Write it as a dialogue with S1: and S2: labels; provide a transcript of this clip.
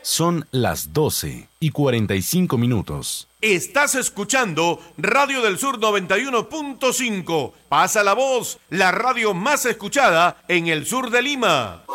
S1: Son las 12:45.
S2: Estás escuchando Radio del Sur 91.5. Pasa la voz, la radio más escuchada en el sur de Lima.